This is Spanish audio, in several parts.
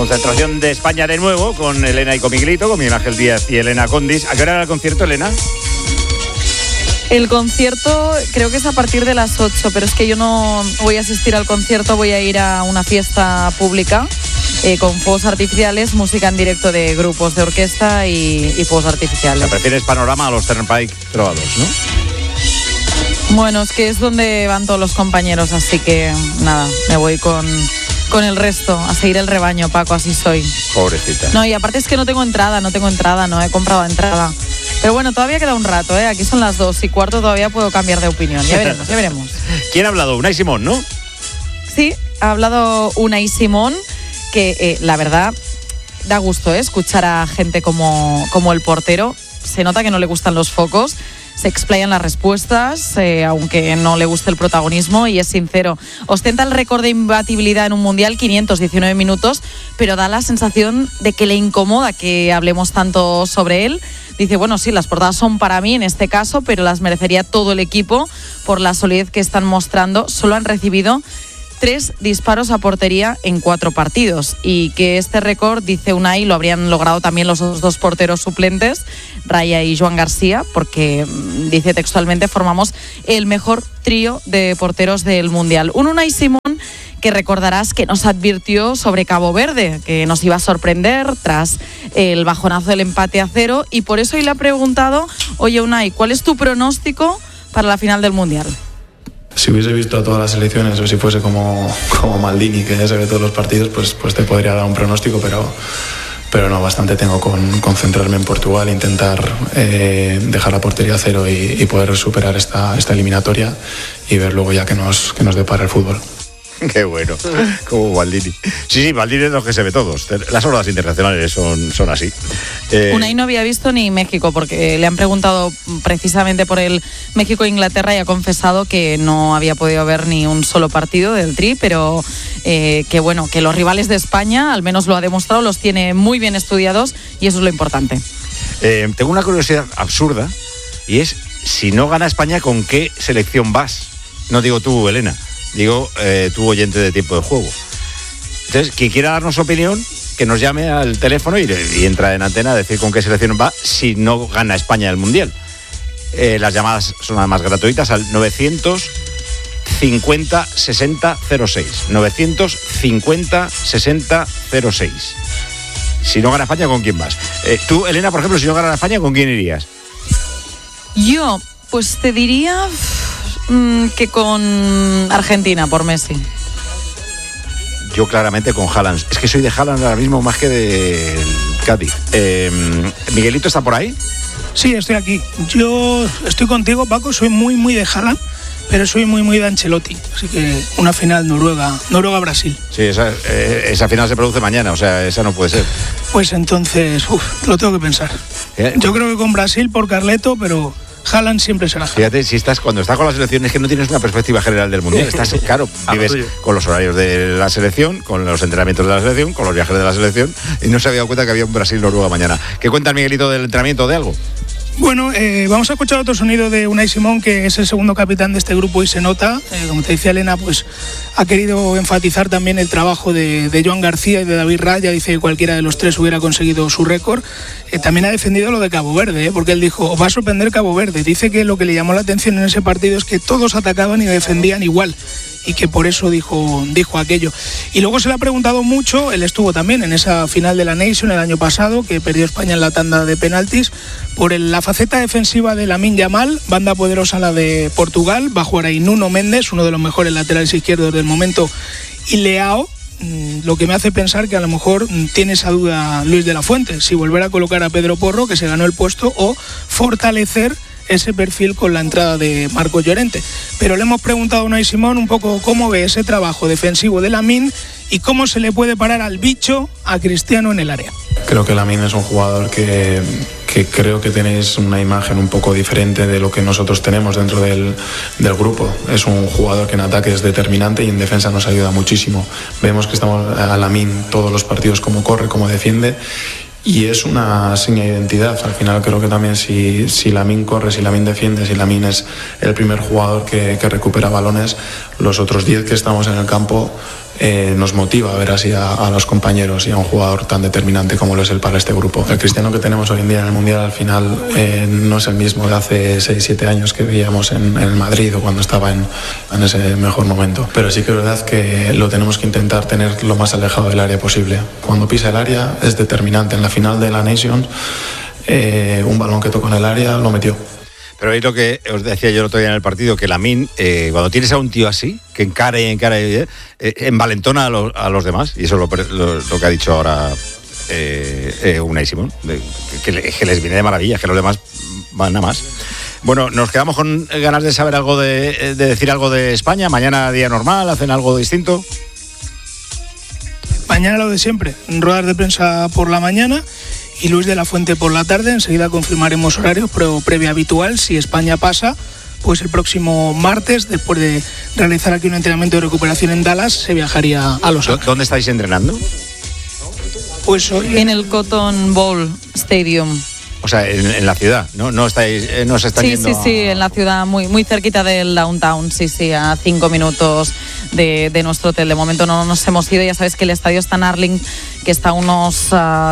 Concentración de España de nuevo, con Elena y con Miguelito, con Miguel Ángel Díaz y Elena Condis. ¿A qué hora era el concierto, Elena? El concierto creo que es a partir de las 8, pero es que yo no voy a asistir al concierto, voy a ir a una fiesta pública con fuegos artificiales, música en directo de grupos de orquesta y fuegos artificiales. O sea, prefieres Panorama a los Turnpike Trovados, ¿no? Bueno, es que es donde van todos los compañeros, así que nada, me voy con el resto, a seguir el rebaño, Paco, así soy. Pobrecita. No, y aparte es que no tengo entrada, no he comprado entrada. Pero bueno, todavía queda un rato, ¿eh? Aquí son las 2:15, todavía puedo cambiar de opinión. Ya veremos. ¿Quién ha hablado? Unai Simón, ¿no? Sí, ha hablado Unai Simón, que la verdad da gusto escuchar a gente como el portero. Se nota que no le gustan los focos, se explayan las respuestas, aunque no le guste el protagonismo, y es sincero. Ostenta el récord de imbatibilidad en un mundial, 519 minutos, pero da la sensación de que le incomoda que hablemos tanto sobre él. Dice, bueno, sí, las portadas son para mí en este caso, pero las merecería todo el equipo por la solidez que están mostrando. Solo han recibido 3 disparos a portería en 4 partidos, y que este récord, dice Unai, lo habrían logrado también los 2 porteros suplentes, Raya y Joan García, porque, dice textualmente, formamos el mejor trío de porteros del Mundial. Un Unai Simón que recordarás que nos advirtió sobre Cabo Verde, que nos iba a sorprender tras el bajonazo del empate a 0, y por eso hoy le ha preguntado, oye Unai, ¿cuál es tu pronóstico para la final del Mundial? Si hubiese visto a todas las selecciones, o si fuese como Maldini, que ya se ve todos los partidos, pues te podría dar un pronóstico, pero no, bastante tengo con centrarme en Portugal, intentar dejar la portería a 0 y poder superar esta eliminatoria y ver luego ya que nos depara el fútbol. Qué bueno, como Maldini. Sí, Maldini es lo que se ve todos. Las horas internacionales son así. Unai no había visto ni México, porque le han preguntado precisamente por el México-Inglaterra y ha confesado que no había podido ver ni un solo partido del Tri, pero que bueno, que los rivales de España, al menos lo ha demostrado, los tiene muy bien estudiados, y eso es lo importante. Tengo una curiosidad absurda, y es, si no gana España, ¿con qué selección vas? No digo tú, Elena. Digo, tu oyente de Tiempo de Juego. Entonces, quien quiera darnos su opinión, que nos llame al teléfono y entra en antena a decir con qué selección va si no gana España el Mundial. Las llamadas son además gratuitas al 950 60 06. 950 60 06. Si no gana España, ¿con quién vas? Tú, Elena, por ejemplo, si no gana España, ¿con quién irías? Yo, pues te diría que con Argentina, por Messi. Yo claramente con Haaland. Es que soy de Haaland ahora mismo más que del Cádiz. ¿Miguelito está por ahí? Sí, estoy aquí. Yo estoy contigo, Paco, soy muy de Haaland, pero soy muy de Ancelotti. Así que una final Noruega-Brasil. Sí, esa final se produce mañana, o sea, esa no puede ser. Pues entonces, lo tengo que pensar. Yo creo que con Brasil por Carleto, pero Haaland siempre será Haaland. Fíjate, cuando estás con la selección es que no tienes una perspectiva general del Mundial. Estás, claro, vives con los horarios de la selección, con los entrenamientos de la selección, con los viajes de la selección, y no se había dado cuenta que había un Brasil-Noruega mañana. ¿Qué cuenta el Miguelito del entrenamiento de algo? Bueno, vamos a escuchar otro sonido de Unai Simón, que es el segundo capitán de este grupo y se nota. Como te decía Elena, pues ha querido enfatizar también el trabajo de Joan García y de David Raya. Dice que cualquiera de los 3 hubiera conseguido su récord. También ha defendido lo de Cabo Verde, porque él dijo, os va a sorprender Cabo Verde. Dice que lo que le llamó la atención en ese partido es que todos atacaban y defendían igual, y que por eso dijo aquello. Y luego se le ha preguntado mucho, él estuvo también en esa final de la Nation el año pasado, que perdió España en la tanda de penaltis, por la faceta defensiva de Lamine Yamal, banda poderosa la de Portugal, va a jugar ahí Nuno Méndez, uno de los mejores laterales izquierdos del momento, y Leao, lo que me hace pensar que a lo mejor tiene esa duda Luis de la Fuente, si volver a colocar a Pedro Porro, que se ganó el puesto, o fortalecer ese perfil con la entrada de Marcos Llorente. Pero le hemos preguntado a Unai Simón un poco cómo ve ese trabajo defensivo de Lamine y cómo se le puede parar al bicho a Cristiano en el área. Creo que Lamine es un jugador que creo que tenéis una imagen un poco diferente de lo que nosotros tenemos dentro del grupo. Es un jugador que en ataque es determinante y en defensa nos ayuda muchísimo. Vemos que estamos a Lamine todos los partidos, cómo corre, cómo defiende, y es una seña de identidad. Al final creo que también si Lamine corre, si Lamine defiende, si Lamine es el primer jugador que recupera balones, los otros 10 que estamos en el campo nos motiva a ver así a los compañeros y a un jugador tan determinante como lo es él para este grupo. El Cristiano que tenemos hoy en día en el Mundial al final no es el mismo de hace 6-7 años que veíamos en el Madrid o cuando estaba en ese mejor momento. Pero sí que es verdad que lo tenemos que intentar tener lo más alejado del área posible. Cuando pisa el área es determinante. En la final de la Nations, un balón que tocó en el área lo metió. Pero es lo que os decía yo el otro día en el partido, que Lamine, cuando tienes a un tío así, que encara envalentona a los demás, y eso es lo que ha dicho ahora Unai Simón, que les viene de maravilla, que los demás van a más. Bueno, nos quedamos con ganas de saber algo, de decir algo de España. Mañana día normal, ¿hacen algo distinto? Mañana lo de siempre, ruedas de prensa por la mañana y Luis de la Fuente por la tarde. Enseguida confirmaremos horarios, pero previa habitual. Si España pasa, pues el próximo martes, después de realizar aquí un entrenamiento de recuperación en Dallas, se viajaría a Los Ángeles. ¿Dónde estáis entrenando? Pues hoy en el Cotton Bowl Stadium. O sea, en la ciudad, ¿no? No estáis, no se están yendo. Sí, en la ciudad, muy cerquita del downtown, sí, a 5 minutos de nuestro hotel. De momento no nos hemos ido, ya sabes que el estadio está en Arlington, que está a unos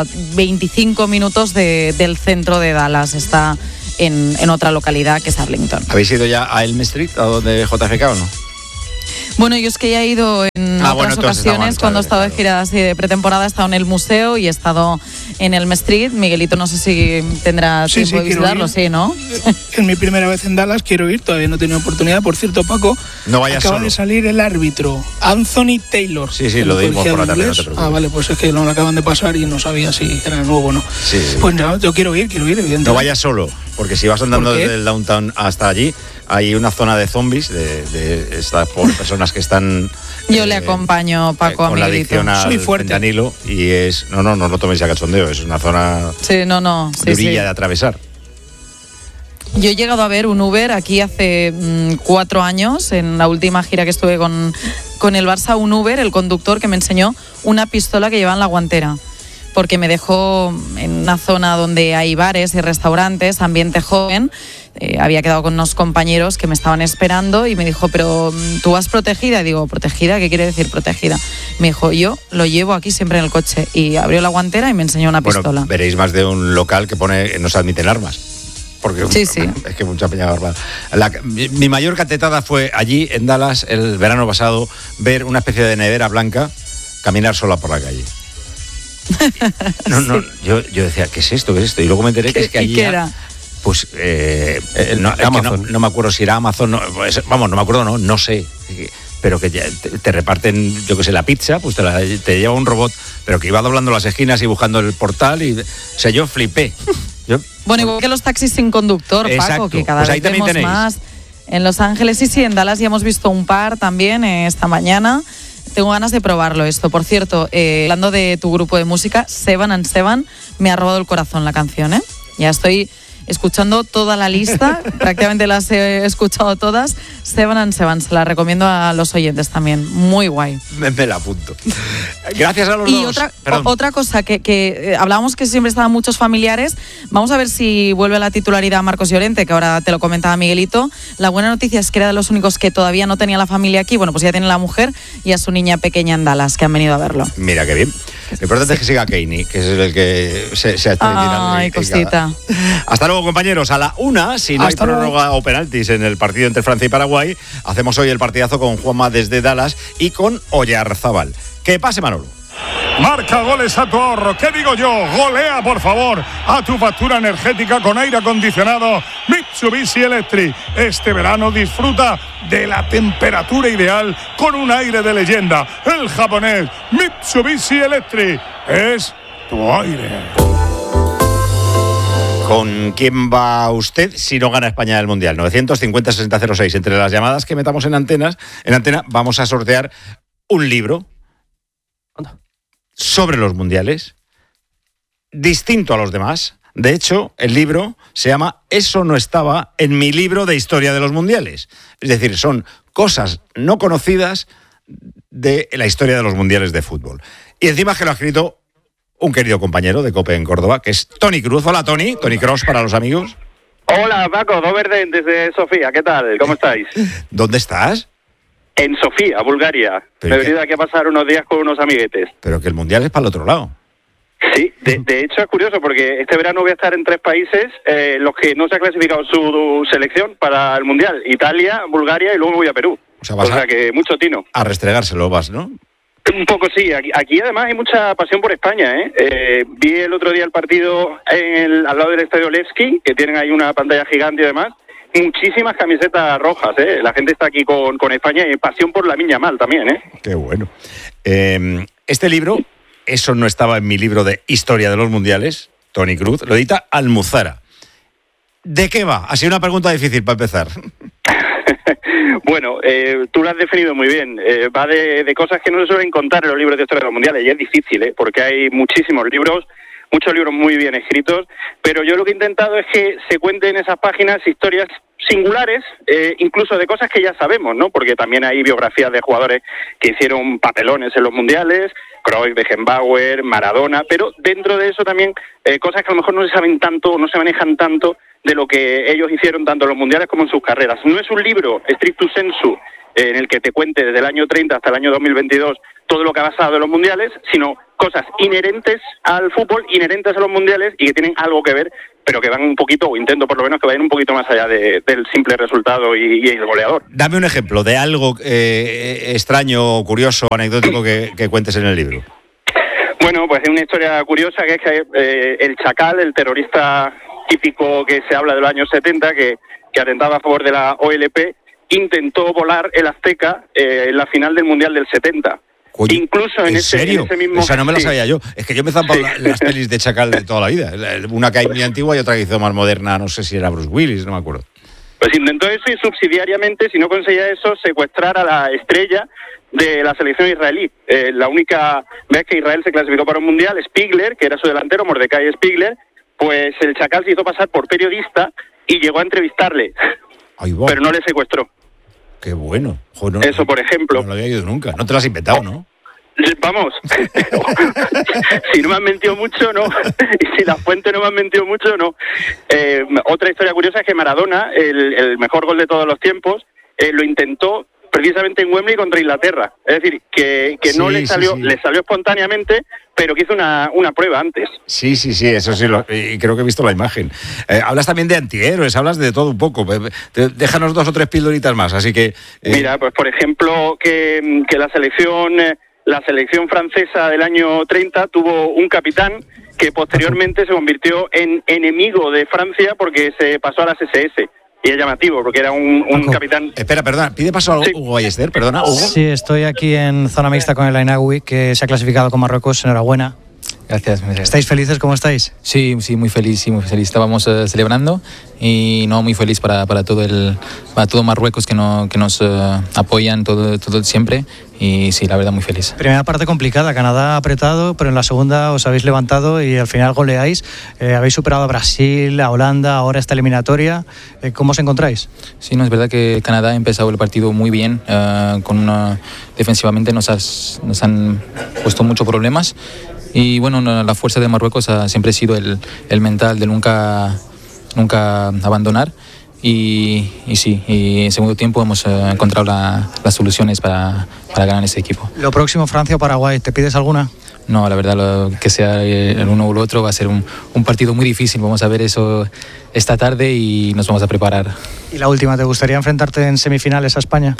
25 minutos del centro de Dallas, está en otra localidad que es Arlington. ¿Habéis ido ya a Elm Street, a donde JFK o no? Bueno, yo es que ya he ido en otras ocasiones, cuando he estado de gira así de pretemporada, he estado en el museo y he estado en Elm Street. Miguelito, no sé si tendrá tiempo de visitarlo, sí, ¿no? Es mi primera vez en Dallas, quiero ir, todavía no he tenido oportunidad. Por cierto, Paco, no vayas acaba solo. de salir el árbitro, Anthony Taylor. Sí, lo dimos por la tarde, no te preocupes. Vale, pues es que no lo acaban de pasar y no sabía si era nuevo o no. Sí. Pues no, yo quiero ir, evidentemente. No vayas solo, porque si vas andando desde el downtown hasta allí, hay una zona de zombies, de estas pobres personas que están... Yo le acompaño, Paco, a Miguelito. Con la adicción al fentanilo, y es... No lo toméis a cachondeo, es una zona durilla de atravesar. Yo he llegado a ver un Uber aquí hace 4 años, en la última gira que estuve con el Barça, un Uber, el conductor que me enseñó una pistola que llevaba en la guantera, porque me dejó en una zona donde hay bares y restaurantes, ambiente joven. Había quedado con unos compañeros que me estaban esperando y me dijo, pero ¿tú vas protegida? Y digo, ¿protegida? ¿Qué quiere decir protegida? Me dijo, yo lo llevo aquí siempre en el coche. Y abrió la guantera y me enseñó una pistola. Veréis más de un local que pone no se admiten armas. Porque sí. Es que mucha peña bárbara. Mi mayor catetada fue allí en Dallas el verano pasado, ver una especie de nevera blanca caminar sola por la calle. Yo decía, ¿qué es esto? Y luego me enteré que es que allí... ¿Qué era? Pues no me acuerdo si era Amazon, no me acuerdo, no sé, pero que te reparten, yo que sé, la pizza, pues te lleva un robot, pero que iba doblando las esquinas y buscando el portal, y o sea, yo flipé. Bueno, igual que los taxis sin conductor, exacto. Paco, que cada pues vez vemos más en Los Ángeles, sí, en Dallas ya hemos visto un par también esta mañana. Tengo ganas de probarlo esto. Por cierto, hablando de tu grupo de música, Seven and Seven, me ha robado el corazón la canción, ¿eh? Ya estoy escuchando toda la lista, prácticamente las he escuchado todas. Seven and Seven, se la recomiendo a los oyentes también, muy guay. Me la apunto. Gracias a los dos. Y otra cosa, que hablábamos que siempre estaban muchos familiares, vamos a ver si vuelve a la titularidad Marcos Llorente, que ahora te lo comentaba Miguelito. La buena noticia es que era de los únicos que todavía no tenía la familia aquí, bueno, pues ya tiene la mujer y a su niña pequeña en Dallas, que han venido a verlo. Mira, qué bien. Lo importante es que siga Keini, que es el que se ha hecho. Ay, cosita. Hasta luego, compañeros. A la 1, si no hay prórroga o penaltis en el partido entre Francia y Paraguay, hacemos hoy el partidazo con Juanma desde Dallas y con Oyarzábal. Que pase, Manolo. Marca goles a tu ahorro. ¿Qué digo yo? Golea, por favor, a tu factura energética con aire acondicionado Mitsubishi Electric. Este verano disfruta de la temperatura ideal con un aire de leyenda. El japonés Mitsubishi Electric es tu aire. ¿Con quién va usted si no gana España el Mundial? 950-6006. Entre las llamadas que metamos en antena vamos a sortear un libro sobre los mundiales, distinto a los demás. De hecho, el libro se llama Eso no estaba en mi libro de historia de los mundiales. Es decir, son cosas no conocidas de la historia de los mundiales de fútbol. Y encima que lo ha escrito un querido compañero de COPE en Córdoba, que es Toni Cruz. Hola, Toni Cross para los amigos. Hola, Paco, Doverden desde Sofía, ¿qué tal? ¿Cómo estáis? ¿Dónde estás? En Sofía, Bulgaria. Me he venido aquí a pasar unos días con unos amiguetes. Pero que el Mundial es para el otro lado. Sí, de hecho es curioso porque este verano voy a estar en 3 países los que no se ha clasificado su selección para el Mundial. Italia, Bulgaria y luego voy a Perú. O sea que mucho tino. A restregárselo vas, ¿no? Un poco sí. Aquí además hay mucha pasión por España, ¿eh? Vi el otro día el partido al lado del Estadio Levski, que tienen ahí una pantalla gigante y demás. Muchísimas camisetas rojas, ¿eh? La gente está aquí con España y pasión por Lamine Yamal también, ¿eh? Qué bueno. Este libro, eso no estaba en mi libro de Historia de los Mundiales, Toni Kroos, lo edita Almuzara. ¿De qué va? Ha sido una pregunta difícil para empezar. Bueno, tú lo has definido muy bien. Va de cosas que no se suelen contar en los libros de Historia de los Mundiales y es difícil, porque hay muchísimos libros, muchos libros muy bien escritos, pero yo lo que he intentado es que se cuenten en esas páginas historias singulares, incluso de cosas que ya sabemos, ¿no? Porque también hay biografías de jugadores que hicieron papelones en los mundiales, Cruyff, Beckenbauer, Maradona, pero dentro de eso también cosas que a lo mejor no se saben tanto, no se manejan tanto de lo que ellos hicieron tanto en los mundiales como en sus carreras. No es un libro stricto sensu en el que te cuente desde el año 30 hasta el año 2022 todo lo que ha pasado en los mundiales, sino cosas inherentes al fútbol, inherentes a los mundiales y que tienen algo que ver, pero que van un poquito, o intento por lo menos que vayan un poquito más allá del simple resultado y el goleador. Dame un ejemplo de algo extraño, curioso, anecdótico que cuentes en el libro. Bueno, pues es una historia curiosa que es que el Chacal, el terrorista típico que se habla de los años 70, que atentaba a favor de la OLP, intentó volar el Azteca en la final del Mundial del 70. Oye, incluso en ese mismo... O sea, no me la sabía yo. Es que yo me he zampado las pelis de Chacal de toda la vida. Una que hay muy antigua y otra que hizo más moderna, no sé si era Bruce Willis, no me acuerdo. Pues intentó eso y subsidiariamente, si no conseguía eso, secuestrar a la estrella de la selección israelí. La única vez que Israel se clasificó para un mundial, Spiegler, que era su delantero, Mordecai Spiegler, pues el Chacal se hizo pasar por periodista y llegó a entrevistarle, pero no le secuestró. Qué bueno. Joder, eso, por ejemplo. No lo había oído nunca. No te lo has inventado, ¿no? Vamos, si no me han mentido mucho, no. Y si la fuente no me han mentido mucho, no. Otra historia curiosa es que Maradona, el mejor gol de todos los tiempos, lo intentó precisamente en Wembley contra Inglaterra. Es decir, que no le salió, le salió espontáneamente, pero que hizo una prueba antes. Sí, eso sí, y creo que he visto la imagen. Hablas también de antihéroes, hablas de todo un poco. Déjanos 2 o 3 pildoritas más, así que... Mira, pues por ejemplo, que la selección francesa del año 30 tuvo un capitán que posteriormente se convirtió en enemigo de Francia porque se pasó a las SS. Y es llamativo, porque era un capitán... Espera, perdona, pide paso a Hugo Ballester, perdona, Hugo. Sí, estoy aquí en zona mixta con el Ainaoui, que se ha clasificado con Marruecos, enhorabuena. Gracias. ¿Estáis felices? ¿Cómo estáis? Sí, muy feliz. Estábamos celebrando y muy feliz para todo Marruecos que nos apoyan todo siempre. Y sí, la verdad, muy feliz. Primera parte complicada, Canadá apretado, pero en la segunda os habéis levantado y al final goleáis. Habéis superado a Brasil, a Holanda, ahora esta eliminatoria. ¿Cómo os encontráis? Sí, no, es verdad que Canadá ha empezado el partido muy bien. Defensivamente nos han puesto muchos problemas. Y bueno, la fuerza de Marruecos ha siempre sido el mental de nunca abandonar. Y sí, y en segundo tiempo hemos encontrado las soluciones para ganar este equipo. Lo próximo, Francia o Paraguay, ¿te pides alguna? No, la verdad, lo que sea el uno o el otro va a ser un partido muy difícil. Vamos a ver eso esta tarde y nos vamos a preparar. Y la última, ¿te gustaría enfrentarte en semifinales a España?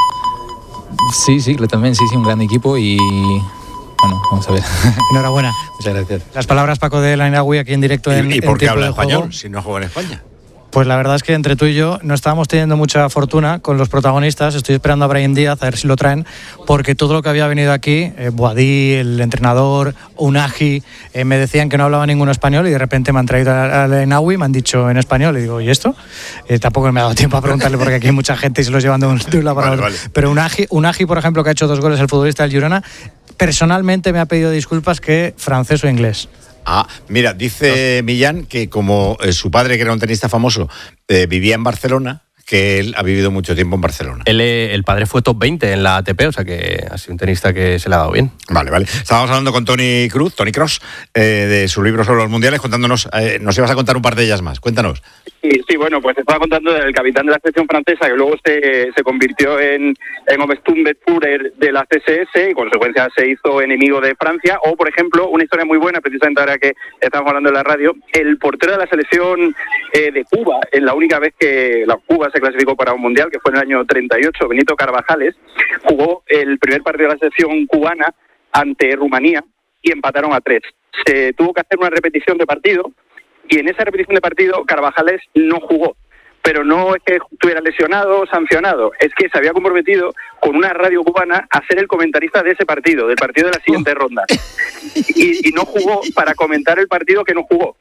Sí, también, sí, un gran equipo y... Bueno, vamos a ver. Enhorabuena. Muchas gracias. Las palabras, Paco de Ainaoui, aquí en directo en ¿Y por qué habla español juego? si no juega en España? Pues la verdad es que entre tú y yo no estábamos teniendo mucha fortuna con los protagonistas. Estoy esperando a Brahim Díaz a ver si lo traen, porque todo lo que había venido aquí, Boadí, el entrenador, Unagi, me decían que no hablaba ninguno español y de repente me han traído a Ainaoui y me han dicho en español. Y digo, ¿y esto? Tampoco me ha dado tiempo a preguntarle porque aquí hay mucha gente y se los llevan de un lado para otro. Vale. Pero Unagi, por ejemplo, que ha hecho 2 goles, el futbolista del Girona, personalmente me ha pedido disculpas que francés o inglés. Mira, dice Millán que como su padre, que era un tenista famoso, vivía en Barcelona, que él ha vivido mucho tiempo en Barcelona. El padre fue top 20 en la ATP, o sea que ha sido un tenista que se le ha dado bien. Vale. Estábamos hablando con Toni Kroos, de su libro sobre los mundiales, contándonos, nos ibas a contar un par de ellas más. Cuéntanos. Sí, bueno, pues estaba contando del capitán de la selección francesa, que luego se convirtió en Sturmbannführer de la CSS y, en consecuencia, se hizo enemigo de Francia. O, por ejemplo, una historia muy buena, precisamente ahora que estamos hablando en la radio, el portero de la selección de Cuba, en la única vez que la Cuba se clasificó para un mundial, que fue en el año 38, Benito Carvajales, jugó el primer partido de la selección cubana ante Rumanía y empataron a 3. Se tuvo que hacer una repetición de partido y en esa repetición de partido Carvajales no jugó. Pero no es que estuviera lesionado o sancionado, es que se había comprometido con una radio cubana a ser el comentarista de ese partido, del partido de la siguiente ronda. Y no jugó para comentar el partido que no jugó.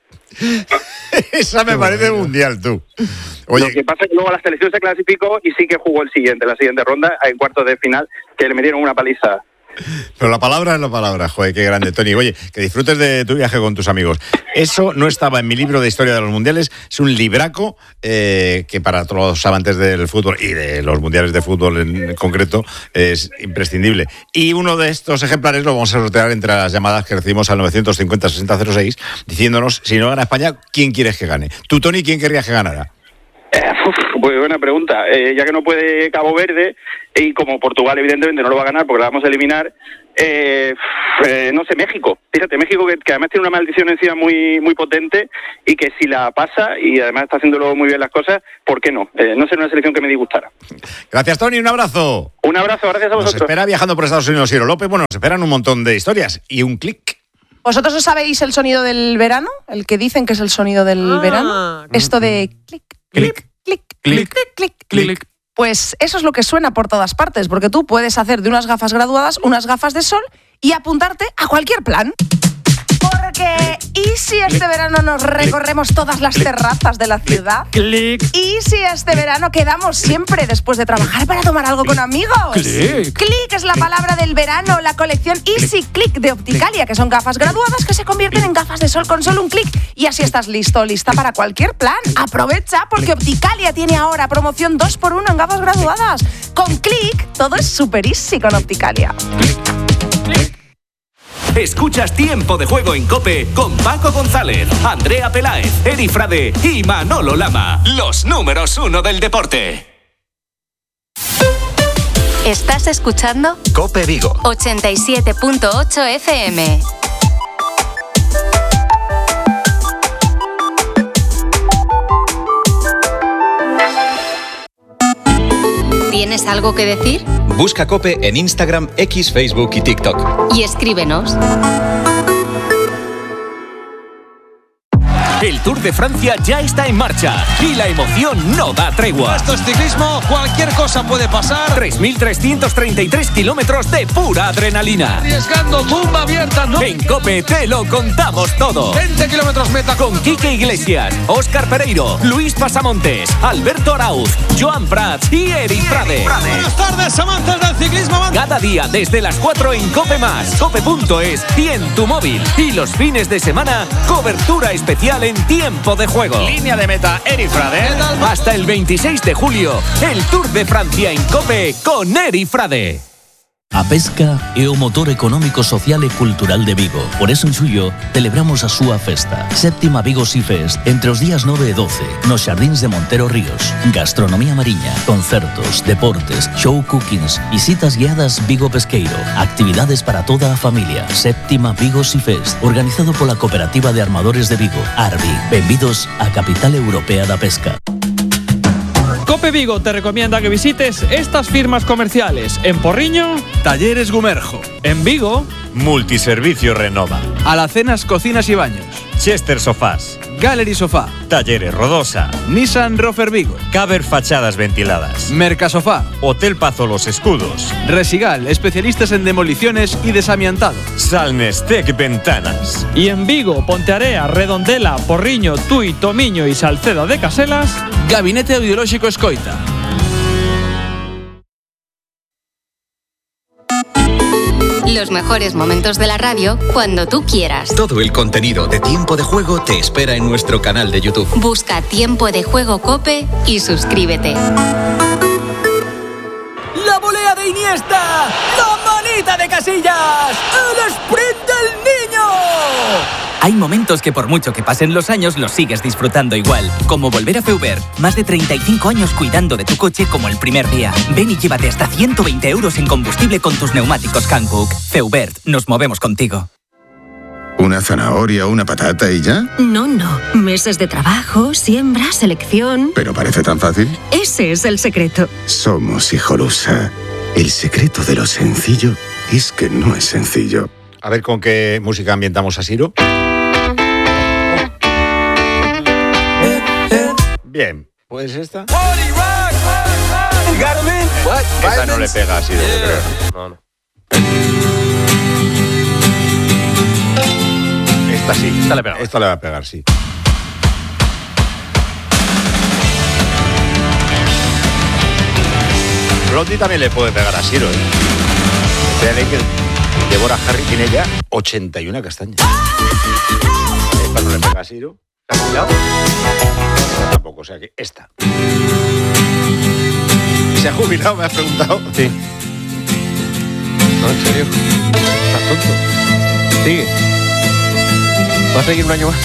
Esa me parece mundial, tú. Oye, lo que pasa es que luego la selección se clasificó y sí que jugó la siguiente ronda, en cuartos de final, que le metieron una paliza. Pero la palabra es la palabra, joder, qué grande, Toni. Oye, que disfrutes de tu viaje con tus amigos. Eso no estaba en mi libro de historia de los mundiales, es un libraco que para todos los amantes del fútbol y de los mundiales de fútbol en concreto es imprescindible. Y uno de estos ejemplares lo vamos a sortear entre las llamadas que recibimos al 950-6006, diciéndonos, si no gana España, ¿quién quieres que gane? Tú, Toni, ¿quién querrías que ganara? Pues buena pregunta. Ya que no puede Cabo Verde y como Portugal evidentemente no lo va a ganar porque la vamos a eliminar, no sé, México. Fíjate, México que además tiene una maldición encima muy muy potente y que si la pasa y además está haciéndolo muy bien las cosas, ¿por qué no? No será una selección que me disgustara. Gracias, Toni, un abrazo. Un abrazo, gracias a vosotros. Nos espera viajando por Estados Unidos Ciro López. Bueno, nos esperan un montón de historias y un clic. ¿Vosotros no sabéis el sonido del verano? El que dicen que es el sonido del verano. Esto de clic, clic, clic, clic, clic, clic. Pues eso es lo que suena por todas partes, porque tú puedes hacer de unas gafas graduadas unas gafas de sol y apuntarte a cualquier plan. Porque, ¿y si este verano nos recorremos todas las terrazas de la ciudad? ¿Y si este verano quedamos siempre después de trabajar para tomar algo con amigos? Click es la palabra del verano, la colección Easy Click de Opticalia, que son gafas graduadas que se convierten en gafas de sol con solo un clic. Y así estás lista para cualquier plan. Aprovecha, porque Opticalia tiene ahora promoción 2x1 en gafas graduadas. Con Click, todo es super easy con Opticalia. Escuchas Tiempo de Juego en COPE con Paco González, Andrea Peláez, Eri Frade y Manolo Lama. Los números 1 del deporte. ¿Estás escuchando? COPE Vigo 87.8 FM. ¿Tienes algo que decir? Busca COPE en Instagram, X, Facebook y TikTok. Y escríbenos. El Tour de Francia ya está en marcha y la emoción no da tregua. Esto es ciclismo, cualquier cosa puede pasar. 3.333 kilómetros de pura adrenalina. Arriesgando, tumba abierta, ¿no? En COPE te lo contamos todo. 20 kilómetros meta. Con Quique Iglesias, Óscar Pereiro, Luis Pasamontes, Alberto Arauz, Joan Prats y Eri Frade. Buenas tardes, amantes del ciclismo. Cada día desde las 4 en COPE+, cope.es y en tu móvil. Y los fines de semana, cobertura especial en Tiempo de Juego. Línea de meta, Eri Frade. Hasta el 26 de julio, el Tour de Francia en COPE con Eri Frade. A Pesca é o motor económico, social e cultural de Vigo. Por eso en suyo celebramos a súa festa. Séptima Vigo Sea Fest, entre os días 9 e 12, nos Xardíns de Montero Ríos. Gastronomía mariña, concertos, deportes, show cookings, visitas guiadas Vigo Pesqueiro, actividades para toda a familia. Séptima Vigo Sea Fest, organizado pola Cooperativa de Armadores de Vigo, Arbi. Benvidos á capital europea da pesca. COPE Vigo te recomienda que visites estas firmas comerciales. En Porriño, Talleres Gumerjo. En Vigo, Multiservicio Renova. Alacenas Cocinas y Baños. Chester Sofás. Gallery Sofá. Talleres Rodosa. Nissan Rofer Vigo. Caber Fachadas Ventiladas. Mercasofá. Hotel Pazo Los Escudos. Resigal, especialistas en demoliciones y desamiantado. Salnestec Ventanas. Y en Vigo, Pontearea, Redondela, Porriño, Tui, Tomiño y Salceda de Caselas, Gabinete Audiolóxico Escoita. Los mejores momentos de la radio cuando tú quieras. Todo el contenido de Tiempo de Juego te espera en nuestro canal de YouTube. Busca Tiempo de Juego COPE y suscríbete. ¡La volea de Iniesta! ¡La manita de Casillas! ¡El sprint del niño! Hay momentos que por mucho que pasen los años los sigues disfrutando igual. Como volver a Feubert. Más de 35 años cuidando de tu coche como el primer día. Ven y llévate hasta 120 euros en combustible con tus neumáticos Hankook. Feubert, nos movemos contigo. ¿Una zanahoria o una patata y ya? No. Meses de trabajo, siembra, selección... ¿Pero parece tan fácil? Ese es el secreto. Somos Hijolusa. El secreto de lo sencillo es que no es sencillo. A ver con qué música ambientamos a Siro. Bien, pues esta. Esta no le pega a Siro, yo creo. No. Esta sí. Esta le pega. Esta le va a pegar, sí. Blondie también le puede pegar a Siro, ¿eh? Espérale que Deborah Harry tiene ya 81 castañas. Esta no le pega a Siro. ¿Se ha jubilado? No, tampoco, o sea que esta. ¿Se ha jubilado? Me has preguntado. Sí. No, en serio. ¿Estás tonto? Sigue. ¿Va a seguir un año más?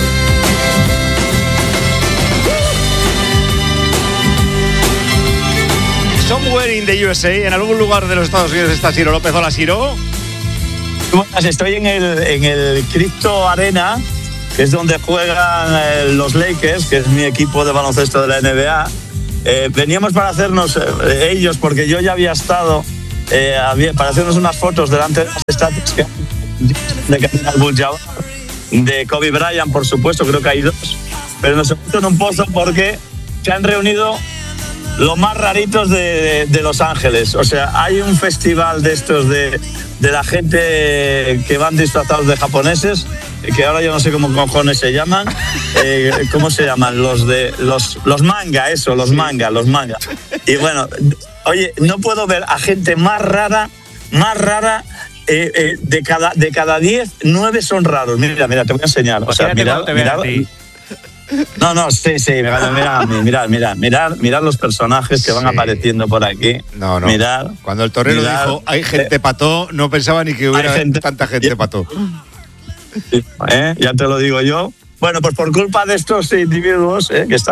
Somewhere in the USA, en algún lugar de los Estados Unidos está Siro López. Hola, Siro. Buenas, estoy en el Crypto Arena, que es donde juegan los Lakers, que es mi equipo de baloncesto de la NBA. Veníamos para hacernos ellos, porque yo ya había estado, para hacernos unas fotos delante de las estatuas de Kareem Abdul-Jabbar, de Kobe Bryant, por supuesto, creo que hay dos, pero nos hemos puesto en un pozo porque se han reunido los más raritos de Los Ángeles. O sea, hay un festival de estos de la gente que van disfrazados de japoneses, que ahora yo no sé cómo cojones se llaman. ¿Cómo se llaman? Los manga, eso, los manga. Y bueno, oye, no puedo ver a gente más rara. De cada 10, 9 son raros. Mira, te voy a enseñar. O sea, mirad. No, sí, mirad los personajes que van apareciendo por aquí. No. Mirad. Cuando el torero dijo, hay gente pató, no pensaba ni que hubiera tanta gente pató. Ya te lo digo yo. Bueno, pues por culpa de estos individuos que están